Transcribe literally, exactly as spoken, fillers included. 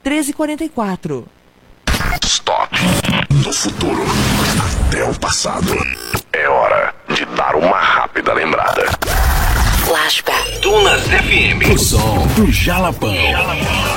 treze quarenta e quatro. Stop. Do futuro até o passado. É hora de dar uma rápida lembrada. Flashback. Dunas F M. O som do Jalapão.